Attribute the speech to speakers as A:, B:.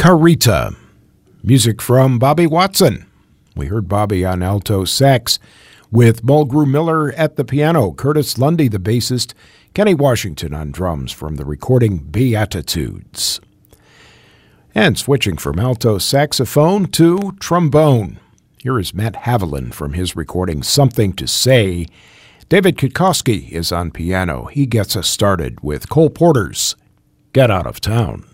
A: Carita. Music from Bobby Watson. We heard Bobby on alto sax with Mulgrew Miller at the piano, Curtis Lundy, the bassist, Kenny Washington on drums from the recording Beatitudes. And switching from alto saxophone to trombone. Here is Matt Haviland from his recording Something to Say. David Kwiatkowski is on piano. He gets us started with Cole Porter's Get Out of Town.